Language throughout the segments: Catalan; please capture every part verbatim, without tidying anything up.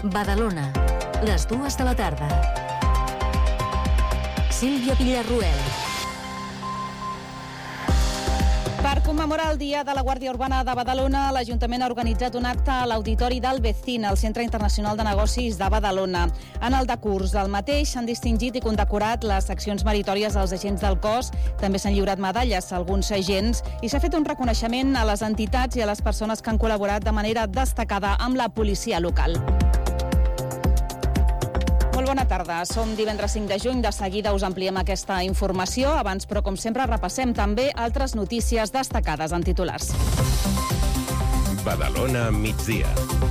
Badalona, les dues de la tarda. Sílvia Villarroel. Per commemorar el Dia de la Guàrdia Urbana de Badalona, l'Ajuntament ha organitzat un acte a l'Auditori del Becín, al Centre Internacional de Negocis de Badalona. En el decurs del mateix s'han distingit i condecorat les accions meritòries dels agents del cos, també s'han lliurat medalles a alguns agents i s'ha fet un reconeixement a les entitats i a les persones que han col·laborat de manera destacada amb la policia local. Molt bona tarda. Som divendres cinc de juny. De seguida us ampliem aquesta informació. Abans, però, com sempre, repassem també altres notícies destacades en titulars. Badalona migdia.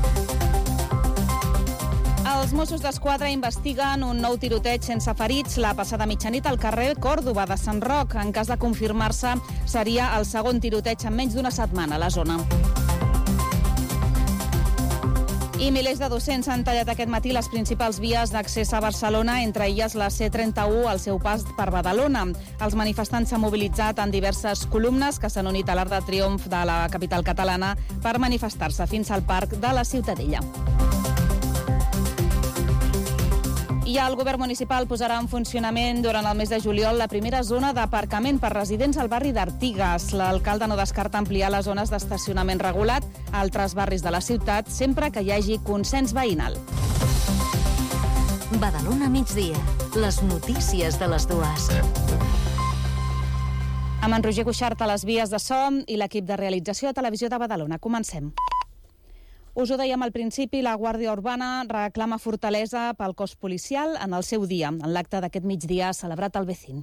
Els Mossos d'Esquadra investiguen un nou tiroteig sense ferits la passada mitjanit al carrer Còrdova de Sant Roc. En cas de confirmar-se, seria el segon tiroteig en menys d'una setmana a la zona. I milers de docents han tallat aquest matí les principals vies d'accés a Barcelona, entre elles la C trenta-u al seu pas per Badalona. Els manifestants s'han mobilitzat en diverses columnes que s'han unit a l'Arc de Triomf de la capital catalana per manifestar-se fins al Parc de la Ciutadella. I el govern municipal posarà en funcionament durant el mes de juliol la primera zona d'aparcament per residents al barri d'Artigues. L'alcalde no descarta ampliar les zones d'estacionament regulat a altres barris de la ciutat, sempre que hi hagi consens veïnal. Badalona migdia. Les notícies de les dues. Amb en Roger Cuixart a les vies de so i l'equip de realització de Televisió de Badalona. Comencem. Us ho dèiem al principi, la Guàrdia Urbana reclama fortalesa pel cos policial en el seu dia, en l'acte d'aquest migdia celebrat al Becín.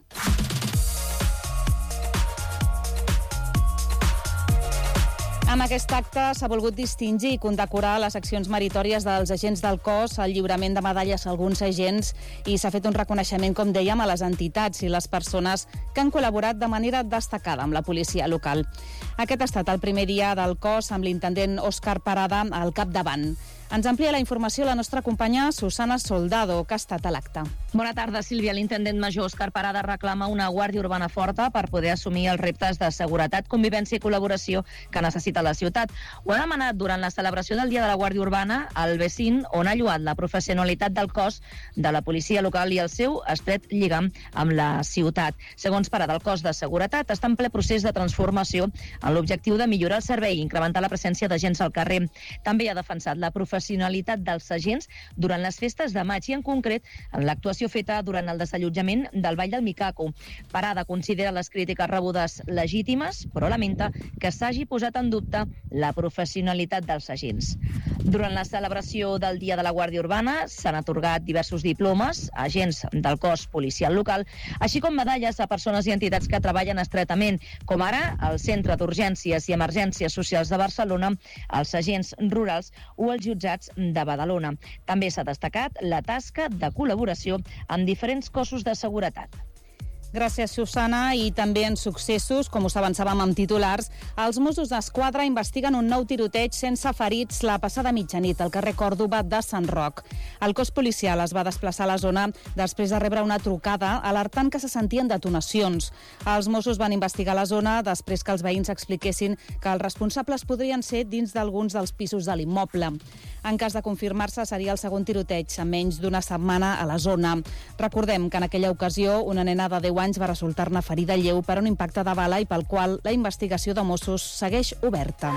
Amb aquest acte s'ha volgut distingir i condecorar les accions meritòries dels agents del cos, el lliurament de medalles a alguns agents i s'ha fet un reconeixement, com dèiem, a les entitats i les persones que han col·laborat de manera destacada amb la policia local. Aquest ha estat el primer dia del cos amb l'intendent Òscar Parada al capdavant. Ens amplia la informació la nostra companya Susana Soldado, que ha estat a l'acte. Bona tarda, Sílvia. L'intendent major Òscar Parada reclama una Guàrdia Urbana forta per poder assumir els reptes de seguretat, convivència i col·laboració que necessita la ciutat. Ho ha demanat durant la celebració del Dia de la Guàrdia Urbana al Becín, on ha lloat la professionalitat del cos de la policia local i el seu estret lligam amb la ciutat. Segons Parada, el cos de seguretat està en ple procés de transformació amb l'objectiu de millorar el servei i incrementar la presència d'agents al carrer. També ha defensat la professionalitat professionalitat dels agents durant les festes de maig i, en concret, en l'actuació feta durant el desallotjament del Ball del Micaco. Parada considera les crítiques rebudes legítimes, però lamenta que s'hagi posat en dubte la professionalitat dels agents. Durant la celebració del Dia de la Guàrdia Urbana s'han atorgat diversos diplomes a agents del cos policial local, així com medalles a persones i entitats que treballen estretament, com ara el Centre d'Urgències i Emergències Socials de Barcelona, els agents rurals o els jutjats de Badalona. També s'ha destacat la tasca de col·laboració amb diferents cossos de seguretat. Gràcies, Susana. I també en successos, com us avançàvem amb titulars, els Mossos d'Esquadra investiguen un nou tiroteig sense ferits la passada mitjanit al carrer Còrdova de Sant Roc. El cos policial es va desplaçar a la zona després de rebre una trucada alertant que se sentien detonacions. Els Mossos van investigar la zona després que els veïns expliquessin que els responsables podrien ser dins d'alguns dels pisos de l'immoble. En cas de confirmar-se, seria el segon tiroteig en menys d'una setmana a la zona. Recordem que en aquella ocasió una nena de deu anys va resultar-ne ferida lleu per un impacte de bala i pel qual la investigació de Mossos segueix oberta.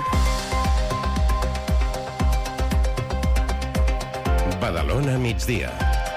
Badalona migdia.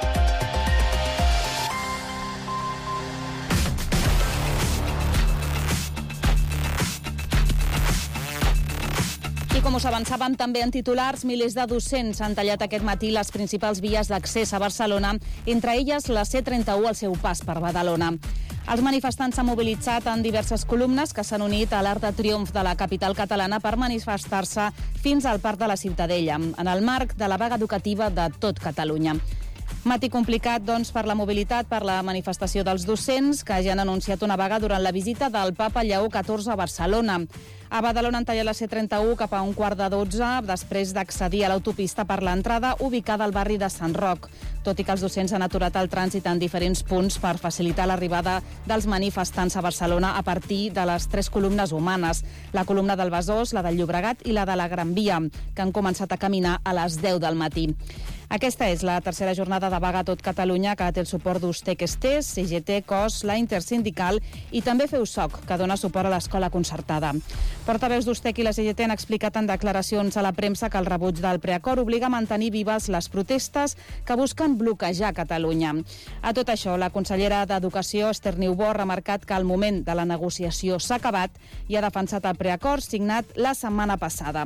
I com us avançàvem també en titulars, milers de docents han tallat aquest matí les principals vies d'accés a Barcelona, entre elles la C trenta-u al seu pas per Badalona. Els manifestants s'han mobilitzat en diverses columnes que s'han unit a l'Arc de Triomf de la capital catalana per manifestar-se fins al Parc de la Ciutadella, en el marc de la vaga educativa de tot Catalunya. Matí complicat, doncs, per la mobilitat, per la manifestació dels docents, que ja han anunciat una vaga durant la visita del papa Lleó catorze a Barcelona. A Badalona han tallat la C trenta-u cap a un quart de dotze, després d'accedir a l'autopista per l'entrada ubicada al barri de Sant Roc. Tot i que els docents han aturat el trànsit en diferents punts per facilitar l'arribada dels manifestants a Barcelona a partir de les tres columnes humanes, la columna del Besòs, la del Llobregat i la de la Gran Via, que han començat a caminar a les deu del matí. Aquesta és la tercera jornada de vaga a tot Catalunya que té el suport d'Ustec-Estés, C G T, C O S, la Intersindical i també FEUSOC, que dona suport a l'escola concertada. Portaveus d'Ustec i la C G T han explicat en declaracions a la premsa que el rebuig del preacord obliga a mantenir vives les protestes que busquen bloquejar Catalunya. A tot això, la consellera d'Educació, Esther Niubó, ha remarcat que el moment de la negociació s'ha acabat i ha defensat el preacord signat la setmana passada.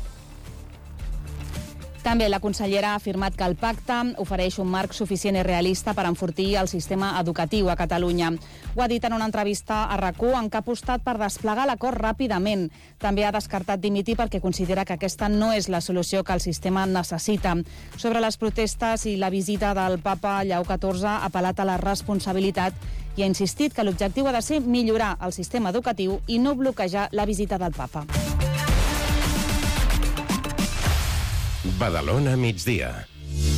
També la consellera ha afirmat que el pacte ofereix un marc suficient i realista per enfortir el sistema educatiu a Catalunya. Ho ha dit en una entrevista a RAC1 en què ha apostat per desplegar l'acord ràpidament. També ha descartat dimitir perquè considera que aquesta no és la solució que el sistema necessita. Sobre les protestes i la visita del papa Lleó catorze ha apel·lat a la responsabilitat i ha insistit que l'objectiu ha de ser millorar el sistema educatiu i no bloquejar la visita del papa. Badalona migdia.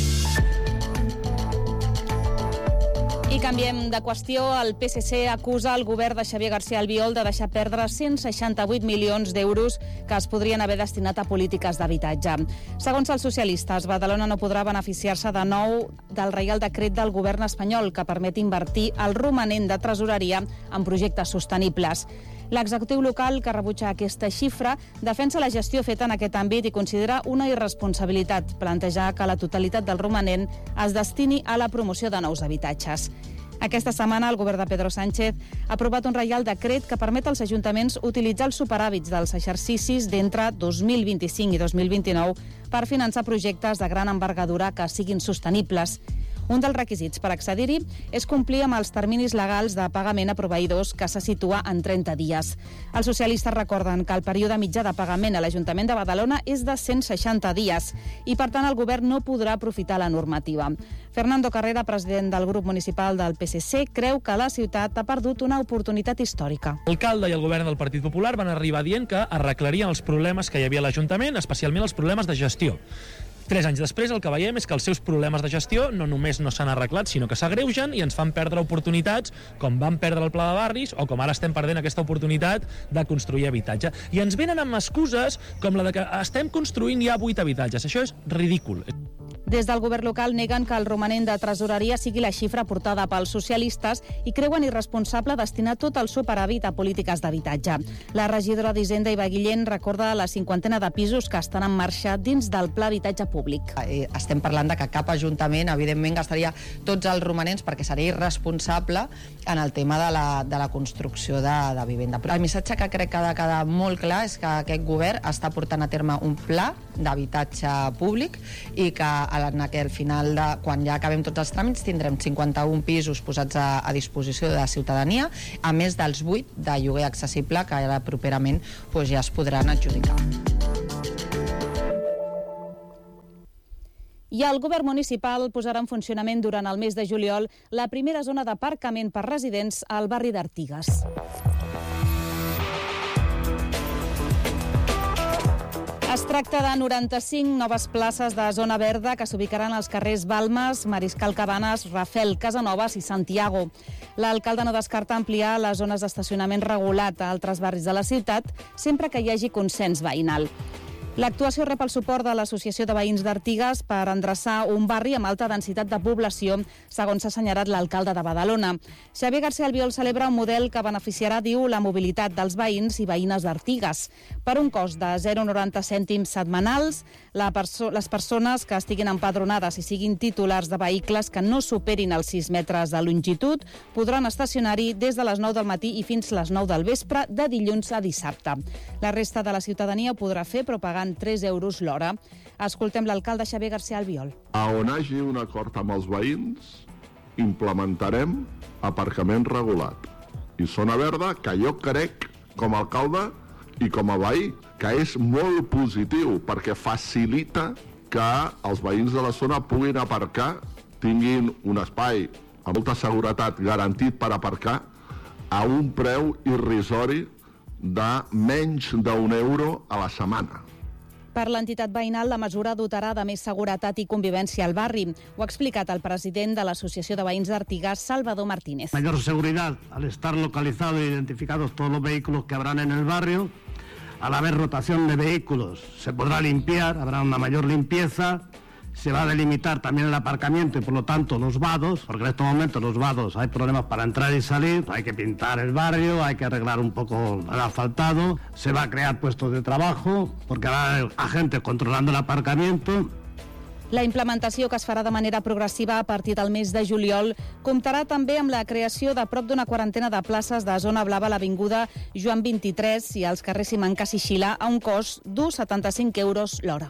I canviem de qüestió. El P S C acusa el govern de Xavier García Albiol de deixar perdre cent seixanta-vuit milions d'euros que es podrien haver destinat a polítiques d'habitatge. Segons els socialistes, Badalona no podrà beneficiar-se de nou del Reial Decret del govern espanyol que permet invertir el romanent de tresoreria en projectes sostenibles. L'executiu local, que rebutja aquesta xifra, defensa la gestió feta en aquest àmbit i considera una irresponsabilitat plantejar que la totalitat del romanent es destini a la promoció de nous habitatges. Aquesta setmana el govern de Pedro Sánchez ha aprovat un reial decret que permet als ajuntaments utilitzar els superàvits dels exercicis d'entre dos mil vint-i-cinc i dos mil vint-i-nou per finançar projectes de gran envergadura que siguin sostenibles. Un dels requisits per accedir-hi és complir amb els terminis legals de pagament a proveïdors, que se situa en trenta dies. Els socialistes recorden que el període mitjà de pagament a l'Ajuntament de Badalona és de cent seixanta dies i, per tant, el govern no podrà aprofitar la normativa. Fernando Carrera, president del grup municipal del P S C, creu que la ciutat ha perdut una oportunitat històrica. L'alcalde i el govern del Partit Popular van arribar dient que arreglarien els problemes que hi havia a l'Ajuntament, especialment els problemes de gestió. Tres anys després el que veiem és que els seus problemes de gestió no només no s'han arreglat, sinó que s'agreugen i ens fan perdre oportunitats, com vam perdre el Pla de Barris o com ara estem perdent aquesta oportunitat de construir habitatge. I ens venen amb excuses com la de que estem construint ja vuit habitatges. Això és ridícul. Des del govern local neguen que el romanent de tresoreria sigui la xifra portada pels socialistes i creuen irresponsable destinar tot el superàvit a polítiques d'habitatge. La regidora d'Hisenda, Iva Guillén, recorda la cinquantena de pisos que estan en marxa dins del Pla Habitatge Públic. Estem parlant de que cap ajuntament, evidentment, gastaria tots els romanents perquè seria irresponsable en el tema de la, de la construcció de, de vivenda. El missatge que crec que ha de quedar molt clar és que aquest govern està portant a terme un pla d'habitatge públic i que en aquell final, de, quan ja acabem tots els tràmits, tindrem cinquanta-un pisos posats a, a disposició de la ciutadania, a més dels vuit de lloguer accessible que ara properament doncs, ja es podran adjudicar. I el govern municipal posarà en funcionament durant el mes de juliol la primera zona d'aparcament per residents al barri d'Artigues. Es tracta de noranta-cinc noves places de zona verda que s'ubicaran als carrers Balmes, Mariscal Cabanes, Rafel, Casanovas i Santiago. L'alcalde no descarta ampliar les zones d'estacionament regulat a altres barris de la ciutat, sempre que hi hagi consens veïnal. L'actuació rep el suport de l'Associació de Veïns d'Artigues per endreçar un barri amb alta densitat de població, segons s'ha assenyalat l'alcalde de Badalona. Xavier García Albiol celebra un model que beneficiarà, diu, la mobilitat dels veïns i veïnes d'Artigues. Per un cost de zero coma noranta cèntims setmanals, la perso- les persones que estiguin empadronades i siguin titulars de vehicles que no superin els sis metres de longitud podran estacionar-hi des de les nou del matí i fins les nou del vespre, de dilluns a dissabte. La resta de la ciutadania ho podrà fer, però pagant tres euros l'hora. Escoltem l'alcalde Xavier García Albiol. A on hagi un acord amb els veïns, implementarem aparcament regulat. I zona verda, que jo crec, com a alcalde i com a veí, que és molt positiu, perquè facilita que els veïns de la zona puguin aparcar, tinguin un espai amb molta seguretat garantit per aparcar, a un preu irrisori de menys d'un euro a la setmana. Per l'entitat veïnal, la mesura dotarà de més seguretat i convivència al barri. Ho ha explicat el president de l'Associació de Veïns d'Artigues, Salvador Martínez. Mayor seguridad al estar localizados e identificados todos los vehículos que habrán en el barrio. Al haber rotación de vehículos, se podrá limpiar, habrá una mayor limpieza. se va a delimitar también el aparcamiento y por lo tanto los vados, porque en estos momentos los vados hay problemas para entrar y salir, hay que pintar el barrio, hay que arreglar un poco el asfaltado, se va a crear puestos de trabajo, porque habrá agentes controlando el aparcamiento. La implementació, que es farà de manera progressiva a partir del mes de juliol, comptarà també amb la creació de prop d'una quarantena de places de zona blava a l'avinguda Joan vint-i-tres i als carrers Simancas i Xilà a un cost d'uns setanta-cinc euros l'hora.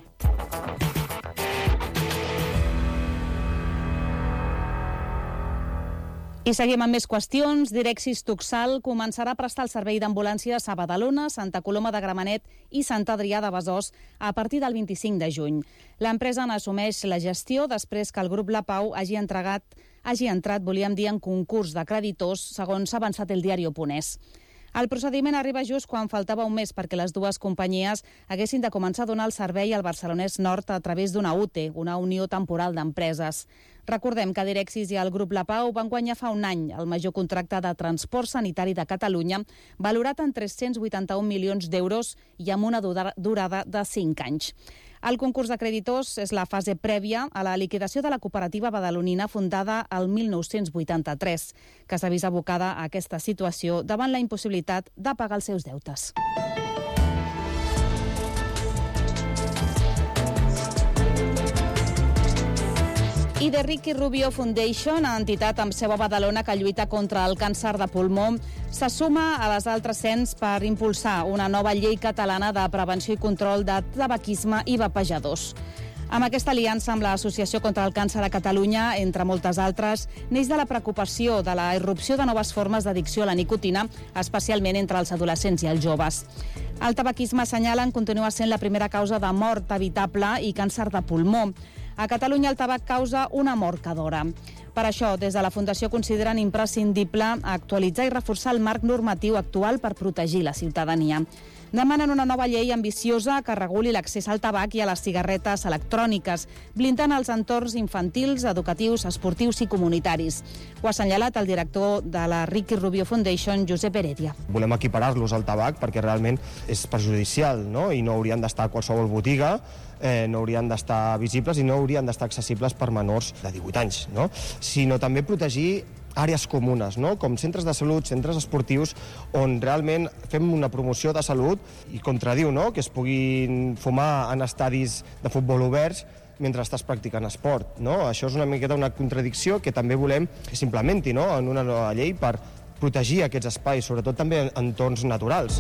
I seguim amb més qüestions. Direxis Tuxal començarà a prestar el servei d'ambulàncies a Badalona, Santa Coloma de Gramenet i Sant Adrià de Besòs a partir del vint-i-cinc de juny. L'empresa n'assumeix la gestió després que el grup La Pau hagi, entregat, hagi entrat, volíem dir, en concurs de creditors, segons s'ha avançat el diari Oponès. El procediment arriba just quan faltava un mes perquè les dues companyies haguessin de començar a donar el servei al Barcelonès Nord a través d'una U T E, una Unió Temporal d'Empreses. Recordem que Direxis i el grup La Pau van guanyar fa un any el major contracte de transport sanitari de Catalunya, valorat en tres-cents vuitanta-un milions d'euros i amb una durada de cinc anys. El concurs de creditors és la fase prèvia a la liquidació de la cooperativa badalonina fundada el mil nou-cents vuitanta-tres, que s'ha vist abocada a aquesta situació davant la impossibilitat de pagar els seus deutes. I The Ricky Rubio Foundation, entitat amb seu a Badalona que lluita contra el càncer de pulmó, se suma a les altres cents per impulsar una nova llei catalana de prevenció i control de tabaquisme i vapejadors. Amb aquesta aliança amb l'Associació contra el Càncer a Catalunya, entre moltes altres, neix de la preocupació de la irrupció de noves formes d'addicció a la nicotina, especialment entre els adolescents i els joves. El tabaquisme, assenyalen, continua sent la primera causa de mort evitable i càncer de pulmó. A Catalunya el tabac causa una mort cada hora. Per això, des de la Fundació consideren imprescindible actualitzar i reforçar el marc normatiu actual per protegir la ciutadania. Demanen una nova llei ambiciosa que reguli l'accés al tabac i a les cigarretes electròniques, blindant els entorns infantils, educatius, esportius i comunitaris. Ho ha assenyalat el director de la Ricky Rubio Foundation, Josep Heredia. Volem equiparar-los al tabac perquè realment és perjudicial, no? I no haurien d'estar a qualsevol botiga, eh, no haurien d'estar visibles i no haurien d'estar accessibles per menors de divuit anys, no? Sinó també protegir àrees comunes, no? Com centres de salut, centres esportius, on realment fem una promoció de salut i contradiu, no?, que es puguin fumar en estadis de futbol oberts mentre estàs practicant esport, no? Això és una miqueta una contradicció que també volem que s'implementi, no?, en una nova llei per protegir aquests espais, sobretot també en entorns naturals.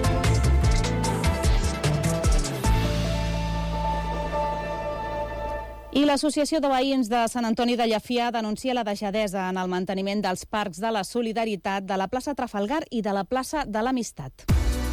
I l'Associació de Veïns de Sant Antoni de Llefià denuncia la deixadesa en el manteniment dels parcs de la Solidaritat, de la plaça Trafalgar i de la plaça de l'Amistat.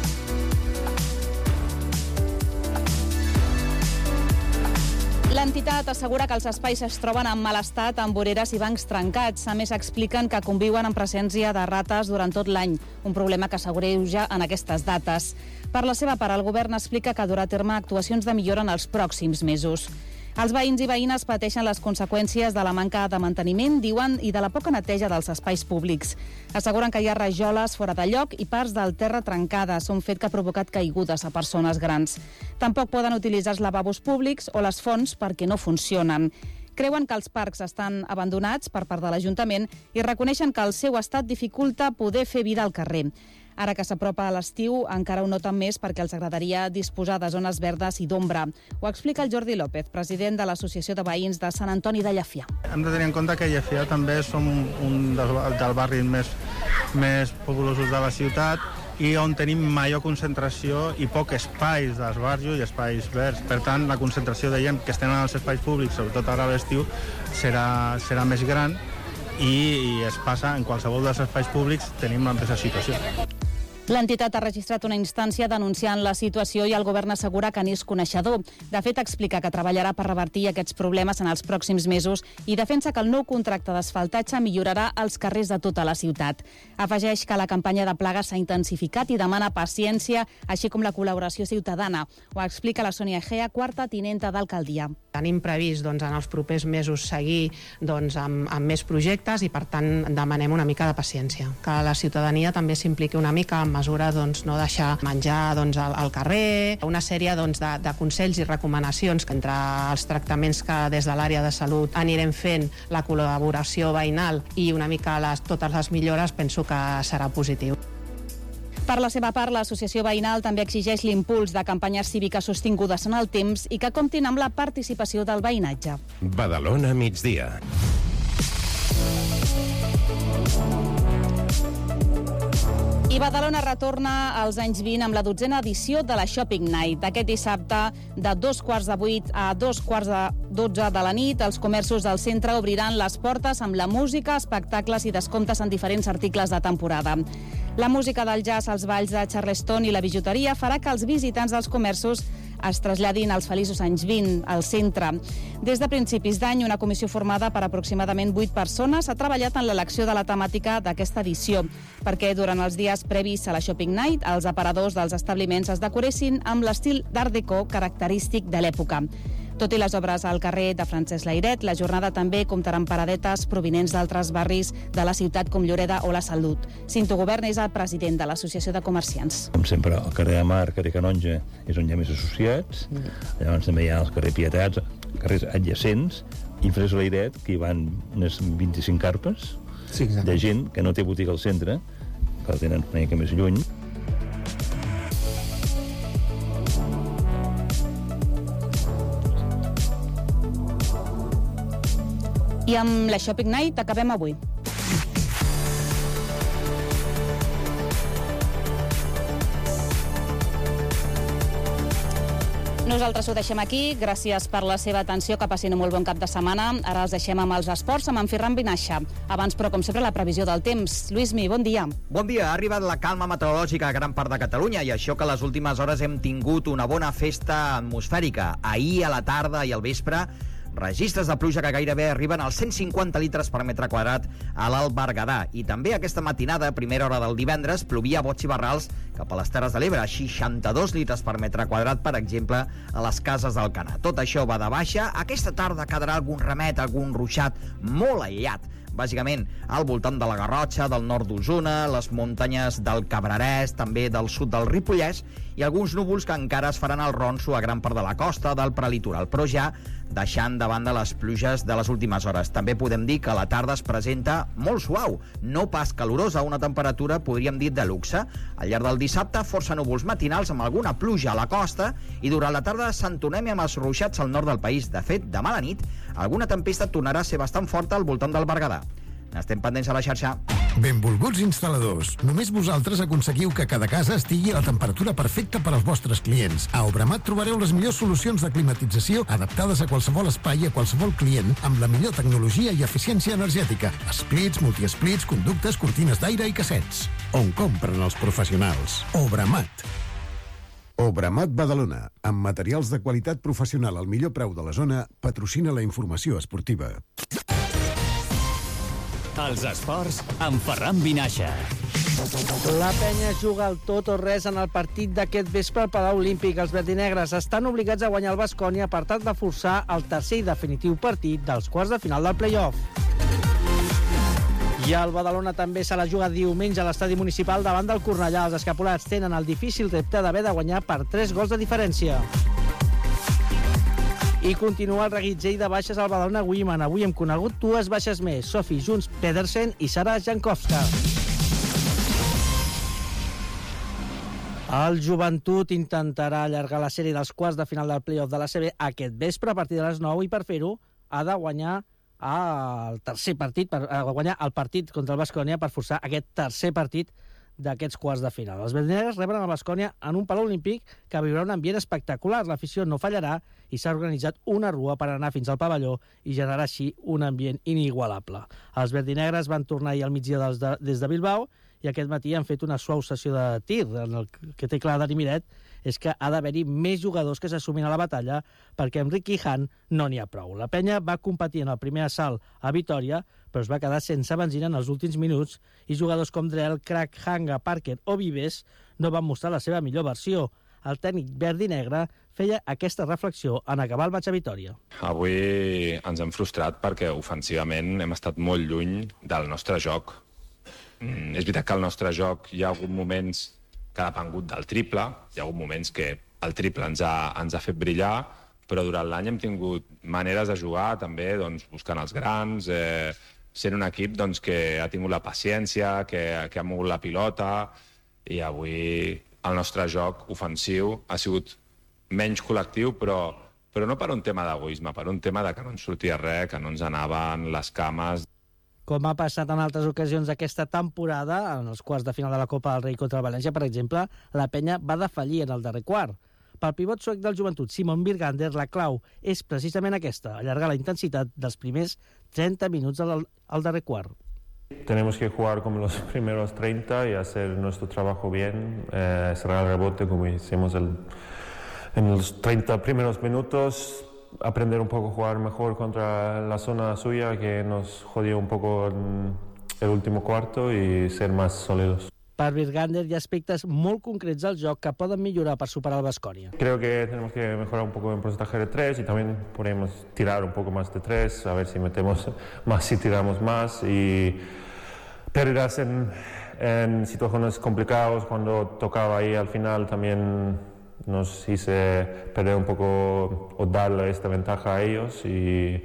L'entitat assegura que els espais es troben en mal estat, amb voreres i bancs trencats. A més, expliquen que conviuen en presència de rates durant tot l'any, un problema que s'agreuja en aquestes dates. Per la seva part, el govern explica que durà a terme actuacions de millora en els pròxims mesos. Els veïns i veïnes pateixen les conseqüències de la manca de manteniment, diuen, i de la poca neteja dels espais públics. Asseguren que hi ha rajoles fora de lloc i parts del terra trencades, un fet que ha provocat caigudes a persones grans. Tampoc poden utilitzar els lavabos públics o les fonts perquè no funcionen. Creuen que els parcs estan abandonats per part de l'Ajuntament i reconeixen que el seu estat dificulta poder fer vida al carrer. Ara que s'apropa a l'estiu, encara ho noten més perquè els agradaria disposar de zones verdes i d'ombra. Ho explica el Jordi López, president de l'Associació de Veïns de Sant Antoni de Llefià. Hem de tenir en compte que Llefià també som un dels, dels barris més, més populosos de la ciutat i on tenim major concentració i poc espais d'esbarjo i espais verds. Per tant, la concentració de gent que estem als espais públics, sobretot ara a l'estiu, serà, serà més gran i, i es passa en qualsevol dels espais públics tenim la mateixa situació. L'entitat ha registrat una instància denunciant la situació i el govern assegura que n'és coneixedor. De fet, explica que treballarà per revertir aquests problemes en els pròxims mesos i defensa que el nou contracte d'asfaltatge millorarà els carrers de tota la ciutat. Afegeix que la campanya de plagues s'ha intensificat i demana paciència, així com la col·laboració ciutadana. Ho explica la Sònia Egea, quarta tinenta d'alcaldia. Tenim previst doncs, en els propers mesos seguir doncs, amb, amb més projectes i, per tant, demanem una mica de paciència. Que la ciutadania també s'impliqui una mica amb mesura doncs, no deixar menjar doncs, al, al carrer, una sèrie doncs, de, de consells i recomanacions que entre els tractaments que des de l'àrea de salut anirem fent, la col·laboració veïnal i una mica les, totes les millores, penso que serà positiu. Per la seva part, l'associació veïnal també exigeix l'impuls de campanyes cíviques sostingudes en el temps i que comptin amb la participació del veïnatge. Badalona migdia. I Badalona retorna als anys vint amb la dotzena edició de la Shopping Night. Aquest dissabte, de dos quarts de vuit a dos quarts de dotze de la nit, els comerços del centre obriran les portes amb la música, espectacles i descomptes en diferents articles de temporada. La música del jazz, els balls de Charleston i la bijuteria farà que els visitants dels comerços es traslladin als feliços anys vint al centre. Des de principis d'any, una comissió formada per aproximadament vuit persones ha treballat en l'elecció de la temàtica d'aquesta edició, perquè durant els dies previs a la Shopping Night, els aparadors dels establiments es decoressin amb l'estil d'art déco característic de l'època. Tot i les obres al carrer de Francesc Layret, la jornada també comptarà amb paradetes provinents d'altres barris de la ciutat com Lloreda o la Salut. Cinto Govern és el president de l'Associació de Comerciants. Com sempre, el carrer de Mar, carrer Canonja, és on hi ha més associats. Mm. Llavors també hi ha els carrer Pietats, carrers adjacents, i Francesc Layret, que hi van unes vint-i-cinc carpes sí, de gent que no té botiga al centre, que la tenen una mica més lluny. I amb la Shopping Night acabem avui. Nosaltres ho deixem aquí. Gràcies per la seva atenció, que passin un molt bon cap de setmana. Ara els deixem amb els esports, amb en Ferran Vinaixa. Abans, però, com sempre, la previsió del temps. Luismi, bon dia. Bon dia. Ha arribat la calma meteorològica a gran part de Catalunya i això que les últimes hores hem tingut una bona festa atmosfèrica. Ahir a la tarda i al vespre, registres de pluja que gairebé arriben als cent cinquanta litres per metre quadrat a l'Alt Berguedà. I també aquesta matinada, a primera hora del divendres, plovia a bots i barrals cap a les Terres de l'Ebre, seixanta-dos litres per metre quadrat, per exemple, a les Cases d'Alcanar. Tot això va de baixa. Aquesta tarda quedarà algun remet, algun ruixat molt aïllat, bàsicament al voltant de la Garrotxa, del nord d'Osona, les muntanyes del Cabrerès, també del sud del Ripollès, i alguns núvols que encara es faran al ronso a gran part de la costa, del prelitoral, però ja deixant de banda les pluges de les últimes hores. També podem dir que la tarda es presenta molt suau, no pas calorosa, una temperatura, podríem dir, de luxe. Al llarg del dissabte, força núvols matinals amb alguna pluja a la costa i durant la tarda s'entonem amb els ruixats al nord del país. De fet, demà a la nit, alguna tempesta tornarà a ser bastant forta al voltant del Berguedà. Estem pendents a la xarxa. Benvolguts instal·ladors. Només vosaltres aconseguiu que cada casa estigui a la temperatura perfecta per als vostres clients. A Obramat trobareu les millors solucions de climatització adaptades a qualsevol espai i a qualsevol client amb la millor tecnologia i eficiència energètica. Splits, multisplits, conductes, cortines d'aire i cassets. On compren els professionals. Obramat. Obramat Badalona, amb materials de qualitat professional al millor preu de la zona, patrocina la informació esportiva. Els esports amb Ferran Vinaixa. La penya juga al tot o res en el partit d'aquest vespre al Palau Olímpic. Els verdinegres estan obligats a guanyar el Baskonia per tal de forçar el tercer i definitiu partit dels quarts de final del play-off. I el Badalona també se la juga diumenge a l'estadi municipal davant del Cornellà. Els escapulats tenen el difícil repte d'haver de guanyar per tres gols de diferència. I continua el reguitzell de baixes al Badalona Women. Avui hem conegut dues baixes més, Sophie Junts Pedersen i Sara Jankowska. El Joventut intentarà allargar la sèrie dels quarts de final del play-off de la C B aquest vespre a partir de les nou i per fer-ho ha de guanyar el tercer partit, per guanyar el partit contra el Baskonia per forçar aquest tercer partit d'aquests quarts de final. Els verdinegres reben el Baskonia en un Palau Olímpic que viurà un ambient espectacular. L'afició no fallarà i s'ha organitzat una rua per anar fins al pavelló i generar així un ambient inigualable. Els verdinegres van tornar ahir al migdia des de, des de Bilbao i aquest matí han fet una suau sessió de tir. El que té clar Dani Miret és que ha d'haver-hi més jugadors que s'assumin a la batalla perquè amb Ricky Han no n'hi ha prou. La penya va competir en el primer assalt a Vitòria, però es va quedar sense benzina en els últims minuts i jugadors com Drell, Crack, Hanga, Parker o Vives no van mostrar la seva millor versió. El tècnic verd i negre feia aquesta reflexió en acabar el matx a Vitòria. Avui ens hem frustrat perquè ofensivament hem estat molt lluny del nostre joc. Mm, és veritat que el nostre joc hi ha hagut moments que ha depengut del triple. Hi ha hagut moments que el triple ens ha, ens ha fet brillar, però durant l'any hem tingut maneres de jugar també doncs, buscant els grans, eh, sent un equip doncs, que ha tingut la paciència, que, que ha mogut la pilota, i avui el nostre joc ofensiu ha sigut menys col·lectiu, però, però no per un tema d'egoisme, per un tema de que no ens sortia res, que no ens anaven les cames. Com ha passat en altres ocasions aquesta temporada, en els quarts de final de la Copa del Rei contra el València, per exemple, la penya va defallir en el darrer quart. Pel pivot suec del Joventut, Simon Birgander, la clau és precisament aquesta, allargar la intensitat dels primers treinta minuts al, al darrer quart. Tenemos que jugar como los primeros treinta y hacer nuestro trabajo bien, eh, cerrar el rebote como hicimos el, en los treinta primeros minutos, aprender un poco a jugar mejor contra la zona suya que nos jodió un poco en el último cuarto y ser más sólidos. Per Birgander hi ha aspectes molt concrets del joc que poden millorar per superar el Baskonia. Creo que tenemos que mejorar un poco en porcentaje de tres y también podemos tirar un poco más de tres, a ver si metemos más, si tiramos más. Y pérdidas en, en situaciones complicadas, cuando tocaba ahí al final también nos hice perder un poco o darle esta ventaja a ellos. Y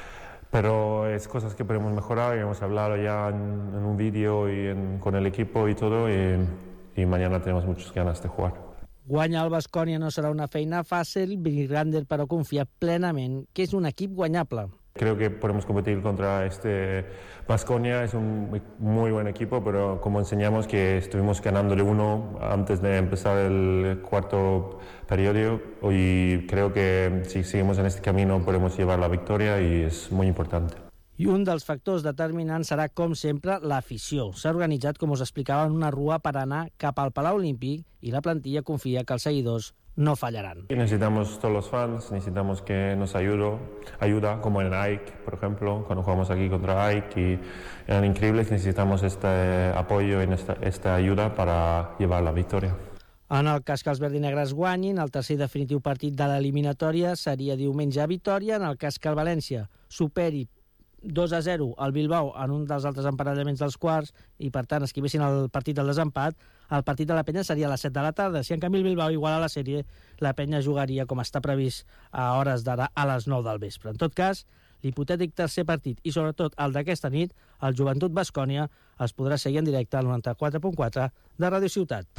pero es cosas que podemos mejorar y hemos hablado ya en, en un vídeo y en, con el equipo y todo y, y mañana tenemos muchas ganas de jugar. Guanyar el Baskonia no serà una feina fàcil, Birgander però confia plenament que és un equip guanyable. Creo que podemos competir contra este Baskonia, es un muy buen equipo, pero como enseñamos que estuvimos ganándole uno antes de empezar el cuarto periodo y creo que si seguimos en este camino podemos llevar la victoria y es muy importante. I un dels factors determinants serà, com sempre, l'afició. S'ha organitzat, com us explicava, en una rua per anar cap al Palau Olímpic i la plantilla confia que els seguidors no fallaran. Y necesitamos todos los fans, necesitamos que nos ayude, ayuda, como en AEK, por ejemplo, cuando jugamos aquí contra AEK, y eran increíbles, necesitamos este apoyo y esta, esta ayuda para llevar la victoria. En el cas que els verd i negres guanyin, el tercer i definitiu partit de l'eliminatòria seria diumenge a Vitòria. En el cas que el València superi dos a zero al Bilbao en un dels altres emparellaments dels quarts i, per tant, esquivessin el partit del desempat, el partit de la penya seria a les set de la tarda. Si en canvi el Bilbao iguala la sèrie, la penya jugaria, com està previst a hores d'ara, a les nou del vespre. En tot cas, l'hipotètic tercer partit i, sobretot, el d'aquesta nit, el Joventut Baskonia, es podrà seguir en directe al noranta-quatre punt quatre de Ràdio Ciutat.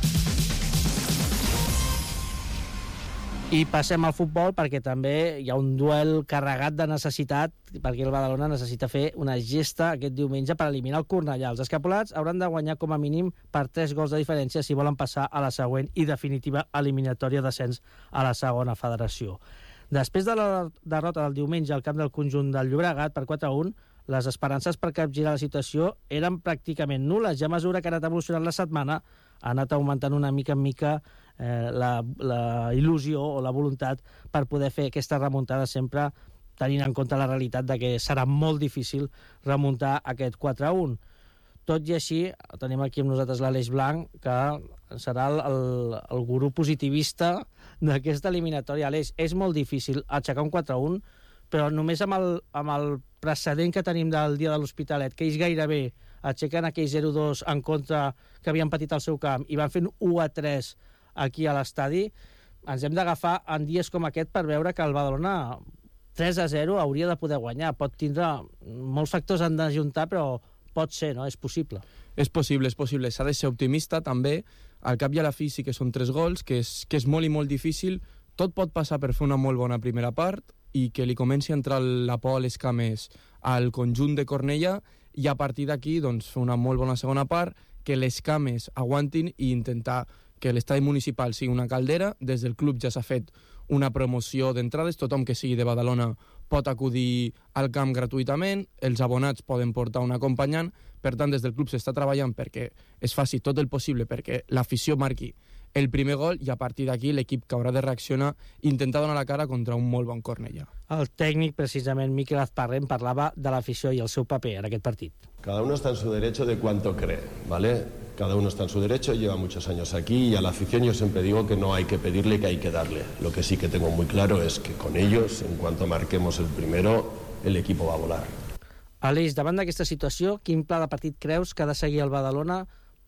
I passem al futbol perquè també hi ha un duel carregat de necessitat perquè el Badalona necessita fer una gesta aquest diumenge per eliminar el Cornellà. Els escapolats hauran de guanyar com a mínim per tres gols de diferència si volen passar a la següent i definitiva eliminatòria d'ascens a la segona federació. Després de la derrota del diumenge al camp del conjunt del Llobregat per quatre a un, les esperances per capgirar la situació eren pràcticament nul·les. Ja a mesura que ha anat evolucionant la setmana, ha anat augmentant una mica en mica eh, la, la il·lusió o la voluntat per poder fer aquesta remuntada, sempre tenint en compte la realitat de que serà molt difícil remuntar aquest quatre a un. Tot i així, tenim aquí amb nosaltres l'Aleix Blanc, que serà el, el, el gurú positivista d'aquesta eliminatòria. Aleix, és molt difícil aixecar un quatre a un, però només amb el, amb el precedent que tenim del dia de l'Hospitalet, que ells gairebé aixequen aquell zero dos en contra que havien patit al seu camp i van fent u a tres aquí a l'estadi, ens hem d'agafar en dies com aquest per veure que el Badalona tres a zero hauria de poder guanyar. Pot tindre molts factors han d'ajuntar, però pot ser, no? És possible. És possible, és possible. S'ha de ser optimista, també. Al cap i a la fi sí que són tres gols, que és, que és molt i molt difícil. Tot pot passar per fer una molt bona primera part i que li comenci a entrar la por a les cames al conjunt de Cornellà i a partir d'aquí doncs, fer una molt bona segona part, que les cames aguantin i intentar que l'estadi municipal sigui una caldera. Des del club ja s'ha fet una promoció d'entrades, tothom que sigui de Badalona pot acudir al camp gratuïtament, els abonats poden portar un acompanyant, per tant des del club s'està treballant perquè es faci tot el possible perquè l'afició marqui el primer gol i a partir d'aquí l'equip que haurà de reaccionar i intentar donar la cara contra un molt bon Cornellà. El tècnic, precisament, Miquel Azparren, parlava de l'afició i el seu paper en aquest partit. Cada uno está en su derecho de cuánto cree, ¿vale? Cada uno está en su derecho, lleva muchos años aquí y a la afición yo siempre digo que no hay que pedirle, que hay que darle. Lo que sí que tengo muy claro es que con ellos, en cuanto marquemos el primero, el equipo va a volar. Aleix, davant d'aquesta situació, quin pla de partit creus que ha de seguir el Badalona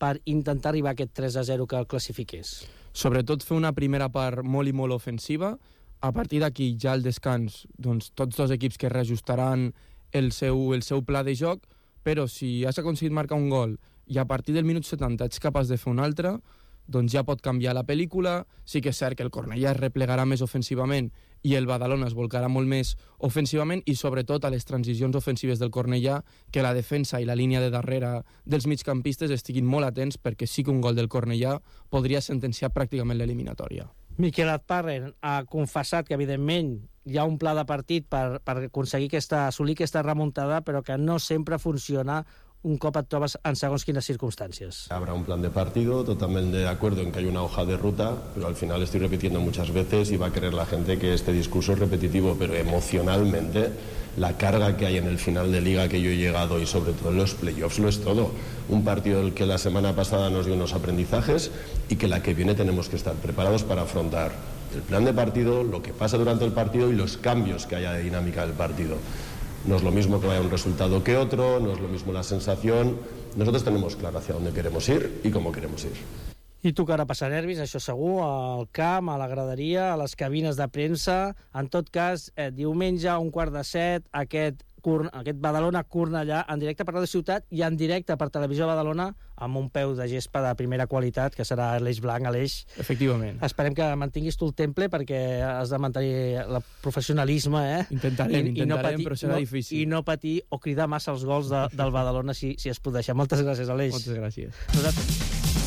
per intentar arribar a aquest tres a zero que el classifiqués? Sobretot fer una primera part molt i molt ofensiva. A partir d'aquí, ja al descans, doncs, tots dos equips que reajustaran el seu, el seu pla de joc, però si has aconseguit marcar un gol i a partir del minut setanta ets capaç de fer un altre, doncs ja pot canviar la pel·lícula. Sí que és cert que el Cornellà es replegarà més ofensivament i el Badalona es volcarà molt més ofensivament, i sobretot a les transicions ofensives del Cornellà, que la defensa i la línia de darrere dels migcampistes estiguin molt atents, perquè sí que un gol del Cornellà podria sentenciar pràcticament l'eliminatòria. Miquel Azparren ha confessat que, evidentment, hi ha un pla de partit per, per aconseguir aquesta, assolir aquesta remuntada, però que no sempre funciona un cop et trobes en segons quines circunstàncies. Habrá un plan de partido, totalmente de acuerdo en que hay una hoja de ruta, pero al final estoy repitiendo muchas veces y va a creer la gente que este discurso es repetitivo, pero emocionalmente la carga que hay en el final de liga que yo he llegado y sobre todo en los playoffs lo es todo. Un partido del que la semana pasada nos dio unos aprendizajes y que la que viene tenemos que estar preparados para afrontar el plan de partido, lo que pasa durante el partido y los cambios que haya de dinámica del partido. No es lo mismo que vaya un resultado que otro, no es lo mismo la sensación. Nosotros tenemos claro hacia dónde queremos ir y cómo queremos ir. I tocarà passar nervis, això segur, al camp, a la graderia, a les cabines de premsa. En tot cas, eh, diumenge a un quart de set, aquest, aquest Badalona-Cornellà en directe per Radio Ciutat i en directe per Televisió Badalona, amb un peu de gespa de primera qualitat, que serà l'Eix Blanc, a l'Eix. Efectivament. Esperem que mantinguis tu el temple, perquè has de mantenir el professionalisme, eh? Intentarem, I, intentarem, i no patir, però serà no, difícil. I no patir o cridar massa els gols de, del Badalona, si, si es pot deixar. Moltes gràcies, Aleix. Moltes gràcies. Nosaltres...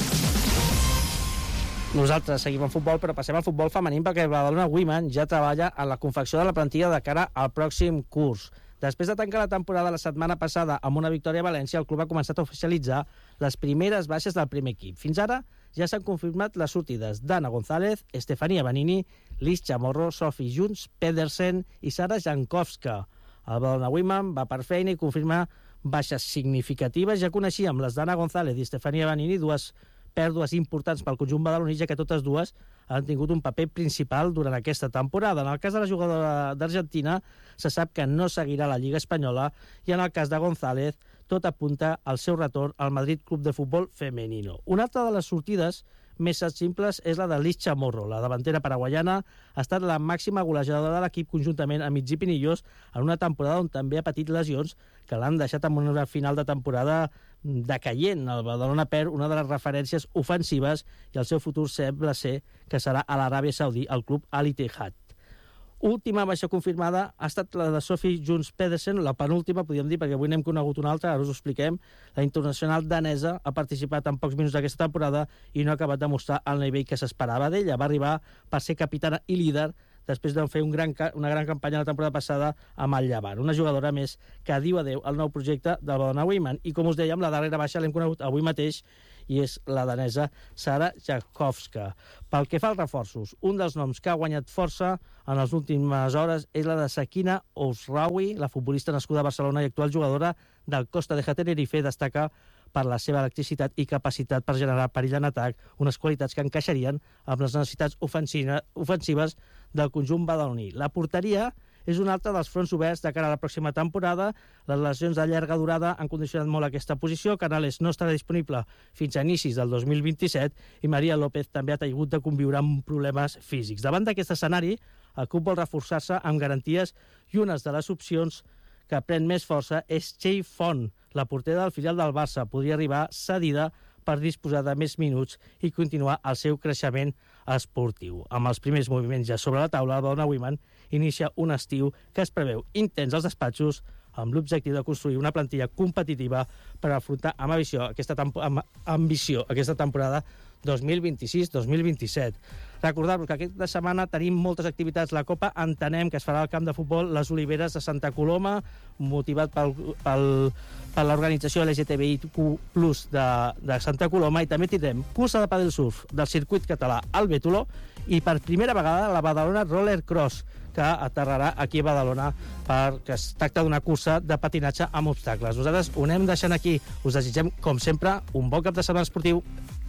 Nosaltres seguim en futbol, però passem al futbol femení, perquè el Badalona Women ja treballa en la confecció de la plantilla de cara al pròxim curs. Després de tancar la temporada la setmana passada amb una victòria a València, el club ha començat a oficialitzar les primeres baixes del primer equip. Fins ara ja s'han confirmat les sortides d'Anna González, Estefania Benini, Liz Chamorro, Sophie Junts, Pedersen i Sara Jankowska. El Badalona Women va per feina i confirma baixes significatives. Ja coneixíem les d'Anna González i Estefania Benini, dues pèrdues importants pel conjunt badaloní, ja que totes dues han tingut un paper principal durant aquesta temporada. En el cas de la jugadora d'Argentina, se sap que no seguirà la Lliga Espanyola, i en el cas de González, tot apunta al seu retorn al Madrid Club de Futbol Femenino. Una altra de les sortides més simples és la de Liz Chamorro. La davantera paraguaiana ha estat la màxima golejadora de l'equip, conjuntament amb Mitzi Pinillos, en una temporada on també ha patit lesions que l'han deixat en una final de temporada decaient. El Badalona perd una de les referències ofensives i el seu futur sembla ser que serà a l'Aràbia Saudí, el club Al Ittihad. Última baixa confirmada ha estat la de Sophie Junts Pedersen, la penúltima, podríem dir, perquè avui n'hem conegut una altra, ara us ho expliquem. La internacional danesa ha participat en pocs minuts d'aquesta temporada i no ha acabat de mostrar el nivell que s'esperava d'ella. Va arribar per ser capitana i líder després de fer un gran, una gran campanya la temporada passada amb el Llevant. Una jugadora més que diu adeu al nou projecte del Badalona Women. I com us dèiem, la darrera baixa l'hem conegut avui mateix, i és la danesa Sara Jankowska. Pel que fa als reforços, un dels noms que ha guanyat força en les últimes hores és la de Sakina Ousraoui, la futbolista nascuda a Barcelona i actual jugadora del Costa de Tenerife. Destaca per la seva electricitat i capacitat per generar perill en atac, unes qualitats que encaixarien amb les necessitats ofensives del conjunt badaloní. La porteria és un altre dels fronts oberts de cara a la pròxima temporada. Les lesions de llarga durada han condicionat molt aquesta posició. Canales no estarà disponible fins a inicis del dos mil vint-i-set i Maria López també ha hagut de conviure amb problemes físics. Davant d'aquest escenari, el club vol reforçar-se amb garanties i una de les opcions que pren més força és Txell Font, la portera del filial del Barça. Podria arribar cedida per disposar de més minuts i continuar el seu creixement esportiu. Amb els primers moviments ja sobre la taula, el Badalona Women inicia un estiu que es preveu intens als despatxos, amb l'objectiu de construir una plantilla competitiva per afrontar amb ambició aquesta, amb ambició aquesta temporada dos mil vint-i-sis dos mil vint-i-set. Recordar-vos que aquesta setmana tenim moltes activitats. La Copa Entenem, que es farà al camp de futbol Les Oliveres de Santa Coloma, motivat pel, pel, per l'organització L G T B I Q plus de, de Santa Coloma, i també tindrem cursa de pàdel surf del circuit català al Bétolo i per primera vegada la Badalona Roller Cross, que aterrarà aquí a Badalona, perquè es tracta d'una cursa de patinatge amb obstacles. Nosaltres ho anem deixant aquí. Us desitgem, com sempre, un bon cap de setmana esportiu.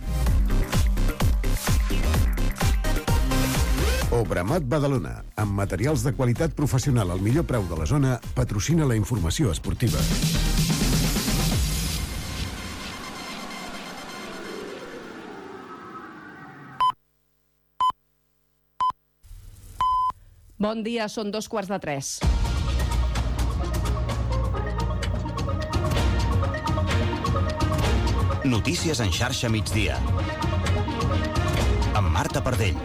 Obramat Badalona, amb materials de qualitat professional al millor preu de la zona, patrocina la informació esportiva. Bon dia, són dos quarts de tres. Notícies en xarxa migdia. Amb Marta Pardell.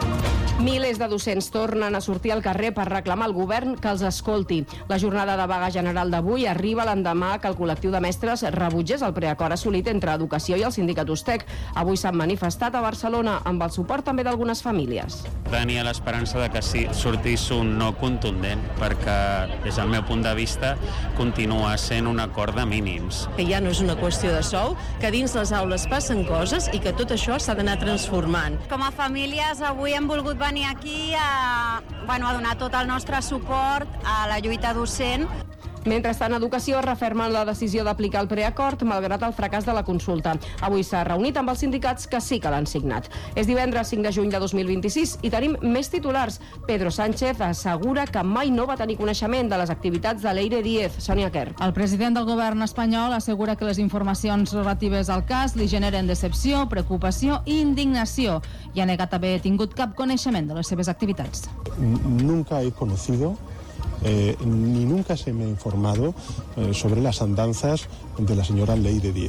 Milers de docents tornen a sortir al carrer per reclamar al govern que els escolti. La jornada de vaga general d'avui arriba l'endemà que el col·lectiu de mestres rebutgés el preacord assolit entre Educació i el sindicat USTEC. Avui s'han manifestat a Barcelona amb el suport també d'algunes famílies. Tenia l'esperança de que sí, sortís un no contundent, perquè des del meu punt de vista continua sent un acord de mínims. Que ja no és una qüestió de sou, que dins les aules passen coses i que tot això s'ha d'anar transformant. Com a famílies avui hem volgut venir aquí a, bueno, a donar tot el nostre suport a la lluita docent. Mentrestant, Educació referma la decisió d'aplicar el preacord malgrat el fracàs de la consulta. Avui s'ha reunit amb els sindicats que sí que l'han signat. És divendres cinc de juny de dos mil vint-i-sis i tenim més titulars. Pedro Sánchez assegura que mai no va tenir coneixement de les activitats de Leire Díez. Sònia Quer. El president del govern espanyol assegura que les informacions relatives al cas li generen decepció, preocupació i indignació i ha negat haver tingut cap coneixement de les seves activitats. Nunca he conocido Eh, ni nunca se me ha informado eh, sobre las andanzas de la señora Leire Díez.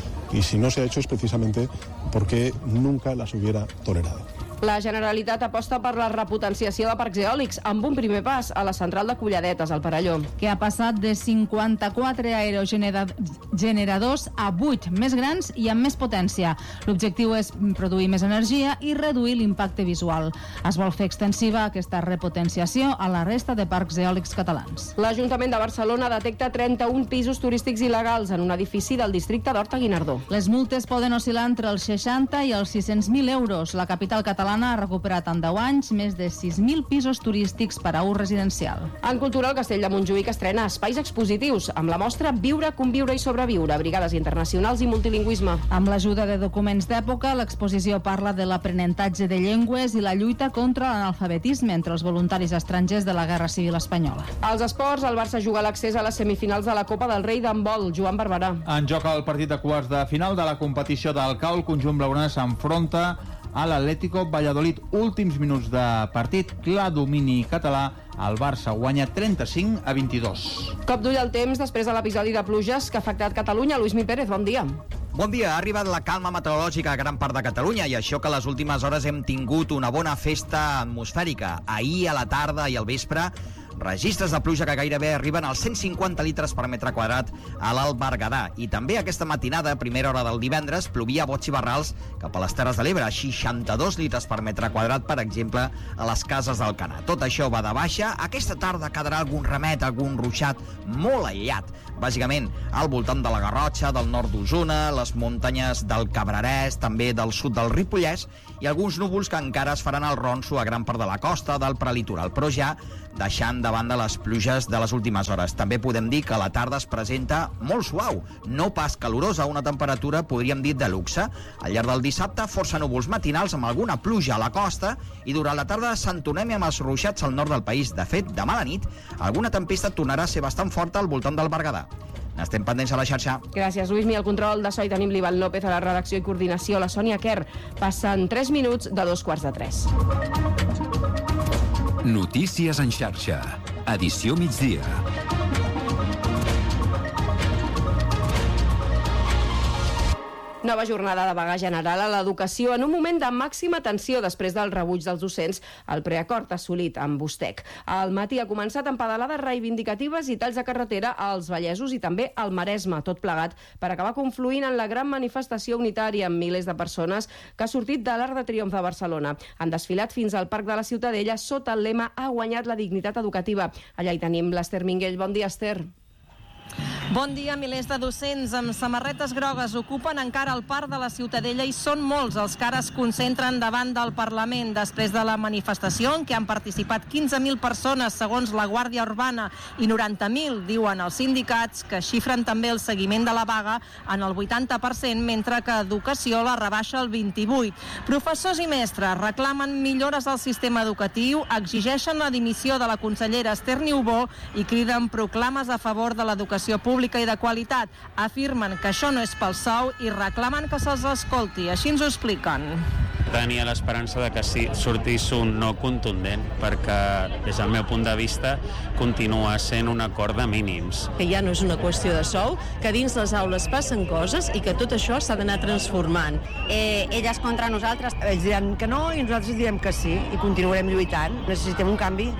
Y si no se ha hecho es precisamente porque nunca las hubiera tolerado. La Generalitat aposta per la repotenciació de parcs eòlics amb un primer pas a la central de Colladetes, al Perelló. Que ha passat de cinquanta-quatre aerogeneradors a vuit, més grans i amb més potència. L'objectiu és produir més energia i reduir l'impacte visual. Es vol fer extensiva aquesta repotenciació a la resta de parcs eòlics catalans. L'Ajuntament de Barcelona detecta trenta-un pisos turístics il·legals en un edifici del districte d'Horta-Guinardó. Les multes poden oscil·lar entre els seixanta i els sis-cents mil euros. La capital catalana ha recuperat en deu anys més de sis mil pisos turístics per a ús residencial. En cultura, el Castell de Montjuïc estrena espais expositius amb la mostra Viure, conviure i sobreviure, brigades internacionals i multilingüisme. Amb l'ajuda de documents d'època, l'exposició parla de l'aprenentatge de llengües i la lluita contra l'analfabetisme entre els voluntaris estrangers de la Guerra Civil Espanyola. Als esports, el Barça juga l'accés a les semifinals de la Copa del Rei d'handbol. Joan Barberà. En joc el partit de quarts de final de la competició del C A U, el conjunt blaugrana s'enfronta a l'Atlético Valladolid. Últims minuts de partit, clar domini català, el Barça guanya trenta-cinc a vint-i-dos. Cop d'ull al temps després de l'episodi de pluges que ha afectat Catalunya. Luismi Pérez, bon dia. Bon dia, ha arribat la calma meteorològica a gran part de Catalunya i això que a les últimes hores hem tingut una bona festa atmosfèrica. Ahir a la tarda i al vespre, registres de pluja que gairebé arriben als cent cinquanta litres per metre quadrat a l'Alt Berguedà. I també aquesta matinada, a primera hora del divendres, plovia a bots i barrals cap a les Terres de l'Ebre, seixanta-dos litres per metre quadrat, per exemple, a les Cases d'Alcanar. Tot això va de baixa. Aquesta tarda quedarà algun remet, algun ruixat molt aïllat, bàsicament al voltant de la Garrotxa, del nord d'Osona, les muntanyes del Cabrerès, també del sud del Ripollès, i alguns núvols que encara es faran el ronso a gran part de la costa, del prelitoral, però ja deixant de banda les pluges de les últimes hores. També podem dir que la tarda es presenta molt suau, no pas calorosa, una temperatura, podríem dir, de luxe. Al llarg del dissabte, força núvols matinals amb alguna pluja a la costa i durant la tarda s'entonem amb els ruixats al nord del país. De fet, demà a la nit, alguna tempesta tornarà a ser bastant forta al voltant del Berguedà. Estem pendents a la xarxa. Gràcies, Luismi. Al control de so i tenim l'Ivan López, a la redacció i coordinació, la Sònia Quer. Passen tres minuts de dos quarts de tres. Notícies en xarxa. Edició migdia. Nova jornada de vaga general a l'educació en un moment de màxima tensió després del rebuig dels docents al preacord assolit amb USTEC. Al matí ha començat amb pedalades reivindicatives i talls de carretera als Vallesos i també al Maresme, tot plegat per acabar confluint en la gran manifestació unitària amb milers de persones que ha sortit de l'Arc de Triomf de Barcelona. Han desfilat fins al Parc de la Ciutadella sota el lema "Ha guanyat la dignitat educativa". Allà hi tenim l'Ester Minguell. Bon dia, Ester. Bon dia. Milers de docents amb samarretes grogues ocupen encara el Parc de la Ciutadella i són molts els que ara es concentren davant del Parlament després de la manifestació en què han participat quinze mil persones segons la Guàrdia Urbana i noranta mil, diuen els sindicats, que xifren també el seguiment de la vaga en el vuitanta per cent, mentre que Educació la rebaixa al vint-i-vuit. Professors i mestres reclamen millores al sistema educatiu, exigeixen la dimissió de la consellera Esther Niubó i criden proclames a favor de l'educació pública i de qualitat. Afirmen que això no és pel sou i reclamen que se'ls escolti. Així ens ho expliquen. tenia l'esperança de que sí, sortís un no contundent, perquè des del meu punt de vista continua sent un acord de mínims. Que ja no és una qüestió de sou, que dins les aules passen coses i que tot això s'ha d'anar transformant. Eh, elles contra nosaltres. Ells diran que no i nosaltres direm que sí i continuarem lluitant. Necessitem un canvi.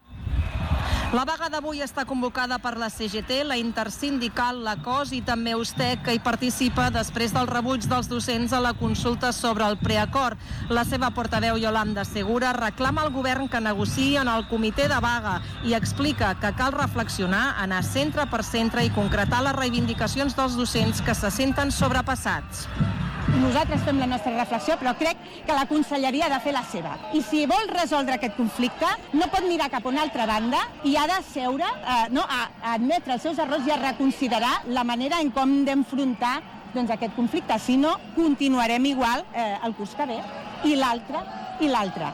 La vaga d'avui està convocada per la C G T, la Intersindical, la C O S i també Ustec, que hi participa després del rebuig dels docents a la consulta sobre el preacord. La seva portaveu, Yolanda Segura, reclama al govern que negociï en el comitè de vaga i explica que cal reflexionar, anar centre per centre i concretar les reivindicacions dels docents que se senten sobrepassats. Nosaltres fem la nostra reflexió, però crec que la conselleria ha de fer la seva. I si vol resoldre aquest conflicte, no pot mirar cap a una altra banda i ha de seure, eh, no, a, a admetre els seus errors i a reconsiderar la manera en com d'enfrontar doncs, aquest conflicte. Si no, continuarem igual eh, el curs que ve, i l'altre, i l'altre.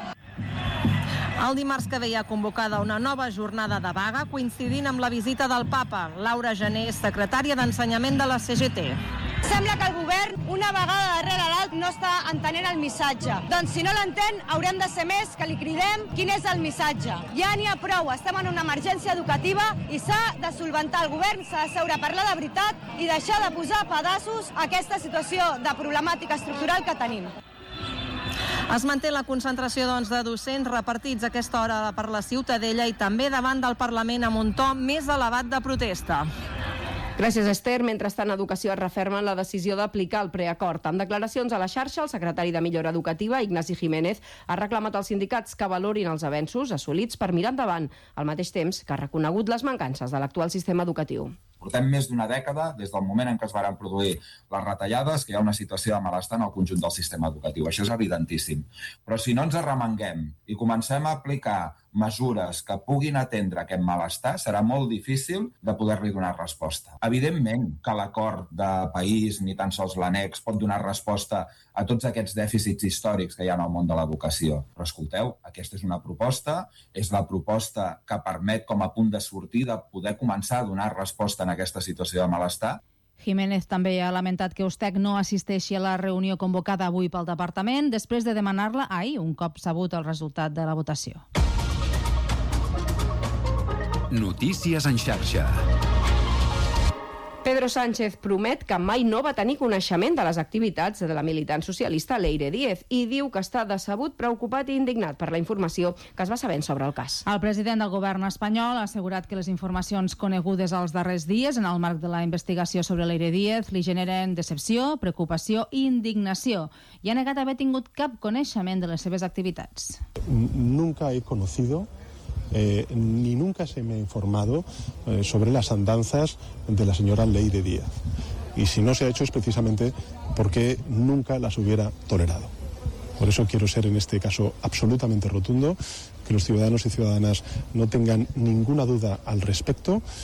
El dimarts que ve hi ha convocada una nova jornada de vaga, coincidint amb la visita del papa. Laura Gené, secretària d'Ensenyament de la C G T. Sembla que el govern, una vegada darrere l'altra, no està entenent el missatge. Doncs si no l'entén, haurem de ser més que li cridem quin és el missatge. Ja n'hi ha prou, estem en una emergència educativa i s'ha de solventar el govern, s'ha de seure a parlar de veritat i deixar de posar a pedaços aquesta situació de problemàtica estructural que tenim. Es manté la concentració doncs, de docents repartits a aquesta hora per la Ciutadella i també davant del Parlament amb un to més elevat de protesta. Gràcies, Esther. Mentrestant, Educació es referma en la decisió d'aplicar el preacord. En declaracions a la xarxa, el secretari de Millora Educativa, Ignasi Jiménez, ha reclamat als sindicats que valorin els avenços assolits per mirar endavant, al mateix temps que ha reconegut les mancances de l'actual sistema educatiu. Portem més d'una dècada, des del moment en què es van produir les retallades, que hi ha una situació de malestar en el conjunt del sistema educatiu. Això és evidentíssim. Però si no ens arremanguem i comencem a aplicar mesures que puguin atendre aquest malestar, serà molt difícil de poder-li donar resposta. Evidentment que l'acord de país, ni tan sols l'annex, pot donar resposta a tots aquests dèficits històrics que hi ha en el món de l'educació. Però escolteu, aquesta és una proposta, és la proposta que permet com a punt de sortida poder començar a donar resposta en aquesta situació de malestar. Jiménez també ha lamentat que Ustec no assisteixi a la reunió convocada avui pel departament després de demanar-la ahir, un cop sabut el resultat de la votació. Notícies en xarxa. Pedro Sánchez promet que mai no va tenir coneixement de les activitats de la militant socialista Leire Díez i diu que està decebut, preocupat i indignat per la informació que es va sabent sobre el cas. El president del govern espanyol ha assegurat que les informacions conegudes els darrers dies en el marc de la investigació sobre Leire Díez li generen decepció, preocupació i indignació i ha negat haver tingut cap coneixement de les seves activitats. Nunca he conocido Eh, ni nunca se me ha informado eh, sobre las andanzas de la señora Leire Díez. Y si no se ha hecho es precisamente porque nunca las hubiera tolerado. Por eso quiero ser en este caso absolutamente rotundo, que los ciudadanos y ciudadanas no tengan ninguna duda al respecto.